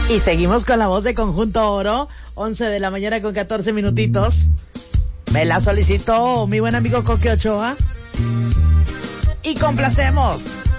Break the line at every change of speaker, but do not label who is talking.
Y seguimos con la voz de Conjunto Oro, 11 de la mañana con 14 minutitos. Me la solicitó mi buen amigo Coque Ochoa. Y complacemos